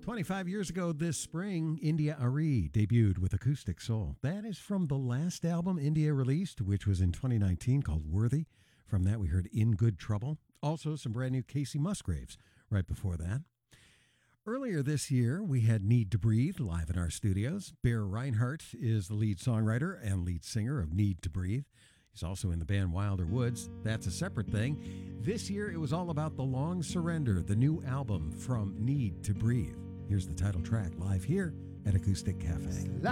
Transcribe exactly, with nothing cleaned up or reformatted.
twenty-five years ago this spring, India Ari debuted with Acoustic Soul. That is from the last album India released, which was in twenty nineteen, called Worthy. From that, we heard In Good Trouble. Also, some brand new Casey Musgraves right before that. Earlier this year, we had Need to Breathe live in our studios. Bear Reinhardt is the lead songwriter and lead singer of Need to Breathe. He's also in the band Wilder Woods. That's a separate thing. This year, it was all about The Long Surrender, the new album from Need to Breathe. Here's the title track live here at Acoustic Cafe.